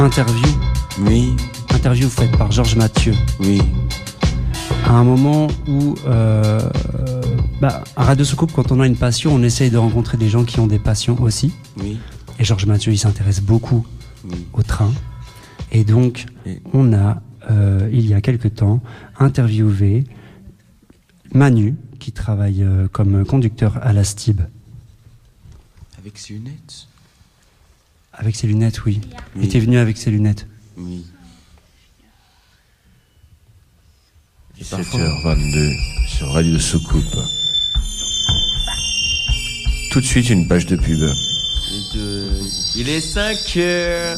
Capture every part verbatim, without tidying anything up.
Interview. Oui. Interview faite par Georges Mathieu. Oui. À un moment où, euh, bah, à Radio Soucoupe, quand on a une passion, on essaye de rencontrer des gens qui ont des passions aussi. Oui. Et Georges Mathieu, il s'intéresse beaucoup Oui. au train. Et donc, Et... on a, euh, il y a quelque temps, interviewé Manu, qui travaille euh, comme conducteur à la S T I B. Avec ses lunettes. Avec ses lunettes, oui. Oui. Il était venu avec ses lunettes. Oui. dix-sept heures vingt-deux sur Radio Soucoupe. Tout de suite une page de pub. Et de... Il est cinq heures.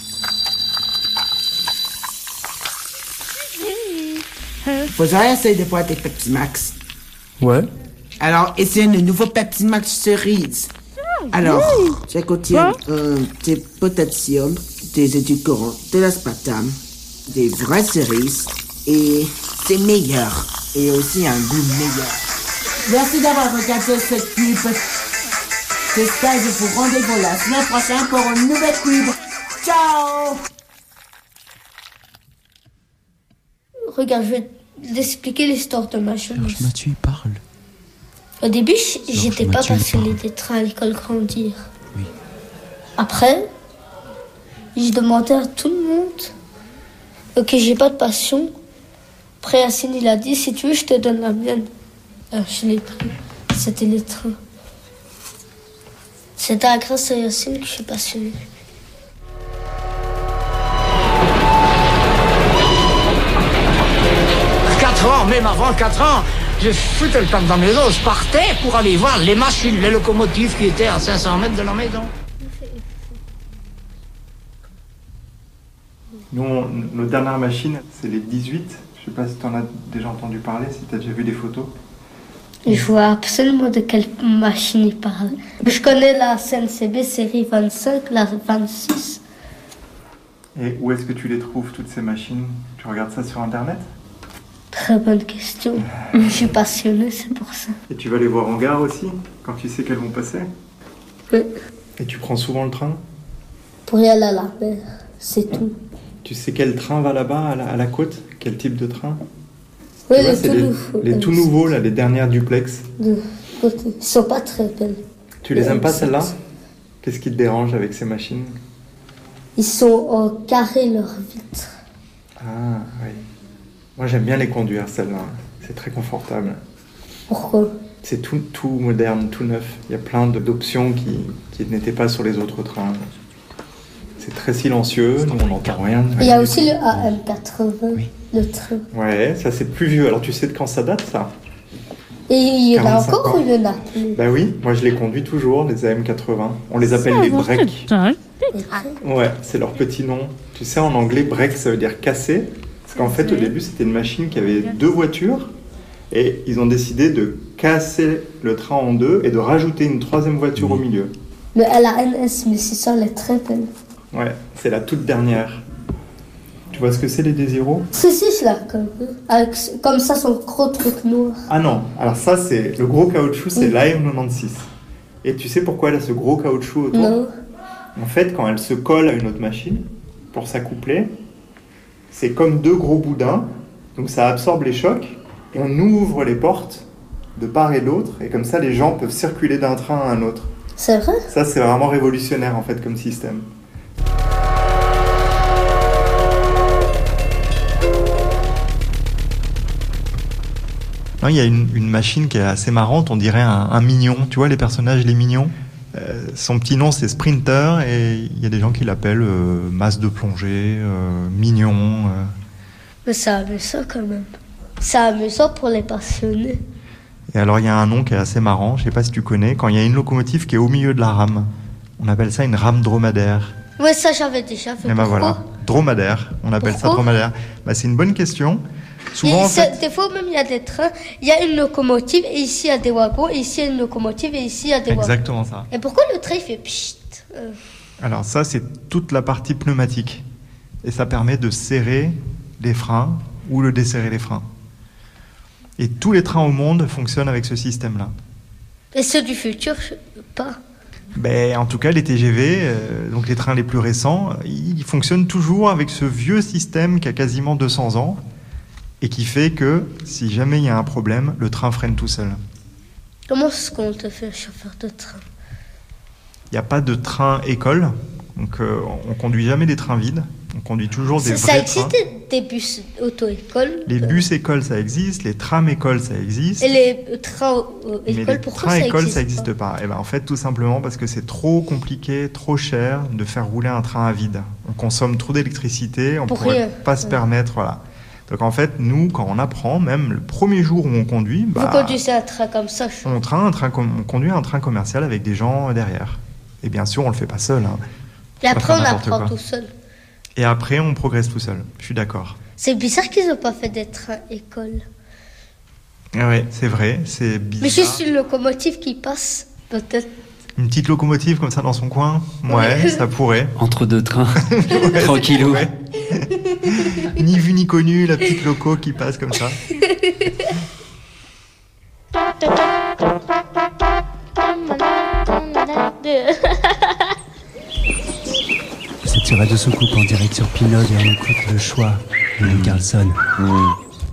Faut jamais essayer de boire des Pepsi Max. Ouais. Alors, essayez le nouveau Pepsi Max cerise. Alors, ça contient euh, des potassium, des édulcorants, de l'aspartame, des vraies cerises, et c'est meilleur. Et aussi un goût meilleur. Merci d'avoir regardé cette pub. J'espère que je vous rendez-vous la semaine prochaine pour une nouvelle pub. Ciao! Regarde, je vais t'expliquer l'histoire de ma jeunesse. Georges Mathieu, il parle. Au début, j'étais pas Mathieu, il passionnée parle. des trains à l'école Grandir. Oui. Après, j'ai demandé à tout le monde que j'ai pas de passion. Après, Yacine, il a dit, si tu veux, je te donne la mienne. Alors, je l'ai pris. C'était les trains. C'est à grâce à Yacine que je suis passionnée. quatre ans, même avant quatre ans, je foutais le camp dans mes os, je partais pour aller voir les machines, les locomotives qui étaient à cinq cents mètres de la maison. Nous, on- nos dernières machines, c'est les dix-huit. Je sais pas si tu en as déjà entendu parler, si tu as déjà vu des photos. Je vois absolument de quelle machine il parle. Je connais la C N C B série vingt-cinq, la vingt-six. Et où est-ce que tu les trouves, toutes ces machines? Tu regardes ça sur Internet? Très bonne question. Je suis passionnée, c'est pour ça. Et tu vas les voir en gare aussi, quand tu sais qu'elles vont passer? Oui. Et tu prends souvent le train? Pour y aller à la mer, c'est tout. Tu sais quel train va là-bas, à la, à la côte? Quel type de train? Oui, Tu vois, les c'est tout les, nouveaux. les tout nouveaux, là, les dernières duplex. De côté. Ils sont pas très belles. Tu les Les aimes pas, M sept. celles-là? Qu'est-ce qui te dérange avec ces machines? Ils sont au carré, leurs vitres. Ah, oui. Moi, j'aime bien les conduire, celles-là. C'est très confortable. Pourquoi? C'est tout, tout moderne, tout neuf. Il y a plein de- d'options qui, qui n'étaient pas sur les autres trains. C'est très silencieux, nous, on n'entend rien. Il y a aussi le A M quatre-vingts, le train. Ouais, ça c'est plus vieux. Alors tu sais de quand ça date, ça? Et il y en a quarante-cinq encore ans. ou il y en a plus? Bah oui, moi je les conduis toujours, les A M quatre-vingts. On les appelle les breaks. Ouais, c'est leur petit nom. Tu sais, en anglais, break, ça veut dire casser. Parce qu'en fait, au début, c'était une machine qui avait deux voitures. Et ils ont décidé de casser le train en deux et de rajouter une troisième voiture au milieu. Le L A N S mille six cents, elle est très belle. Ouais, c'est la toute dernière. Tu vois ce que c'est, les Désiro? Si, si, je la connais. Avec, comme ça, son gros truc noir. Ah non, alors ça, c'est le gros caoutchouc, c'est Oui. l'A M quatre-vingt-seize. Et tu sais pourquoi elle a ce gros caoutchouc autour? Non. En fait, quand elle se colle à une autre machine, pour s'accoupler, c'est comme deux gros boudins, donc ça absorbe les chocs, et on ouvre les portes de part et d'autre, et comme ça, les gens peuvent circuler d'un train à un autre. C'est vrai? Ça, c'est vraiment révolutionnaire, en fait, comme système. Non, il y a une, une machine qui est assez marrante, on dirait un, un mignon. Tu vois les personnages, les mignons? Euh, son petit nom, c'est Sprinter, et il y a des gens qui l'appellent euh, masse de plongée, euh, mignon. euh. Mais c'est amusant quand même. C'est amusant pour les passionnés. Et alors, il y a un nom qui est assez marrant, je sais pas si tu connais, quand il y a une locomotive qui est au milieu de la rame. On appelle ça une rame dromadaire. Oui, ça j'avais déjà fait. Et ben Pourquoi? voilà, dromadaire, on appelle ça Pourquoi? dromadaire. Bah, c'est une bonne question. Souvent, Et en c'est- fait... Des fois même il y a des trains, il y a une locomotive et ici il y a des wagons, et ici il y a une locomotive et ici il y a des wagons. Exactement ça. Et pourquoi le train il fait pchit euh, Alors ça, c'est toute la partie pneumatique. Et ça permet de serrer les freins ou de desserrer les freins. Et tous les trains au monde fonctionnent avec ce système-là. Et ceux du futur, je sais pas. Ben, en tout cas, les T G V, euh, donc les trains les plus récents, ils fonctionnent toujours avec ce vieux système qui a quasiment deux cents ans et qui fait que, si jamais il y a un problème, le train freine tout seul. Comment est-ce qu'on te fait chauffeur de train? Il n'y a pas de train école, donc euh, on conduit jamais des trains vides, on conduit toujours des ça, vrais ça trains. existe des bus auto-école? Les bus écoles, ça existe, les trams écoles, ça existe. Et les trains euh, Mais écoles, les pourquoi trains ça écoles, existe ça n'existe pas. Et ben, en fait, tout simplement parce que c'est trop compliqué, trop cher de faire rouler un train à vide. On consomme trop d'électricité, on ne pourrait rien. pas se Ouais. permettre, voilà. Donc en fait, nous, quand on apprend, même le premier jour où on conduit, bah, Vous conduisez un train comme ça? Je... on, train, un train, com- on conduit un train commercial avec des gens derrière. Et bien sûr, on le fait pas seul. Hein. Et après, faire on n'importe apprend quoi. tout seul. Et après, on progresse tout seul. Je suis d'accord. C'est bizarre qu'ils n'ont pas fait des trains écoles. Ah ouais, c'est vrai, c'est bizarre. Mais juste une locomotive qui passe, peut-être. Une petite locomotive comme ça dans son coin, ouais, ça pourrait. Entre deux trains, Ouais, tranquillou. ouais. Ni vu ni connu, la petite loco qui passe comme ça. Vous êtes sur Radio Soucoupe en direct sur Pinode et on écoute le choix de Louis Carlson. Mmh.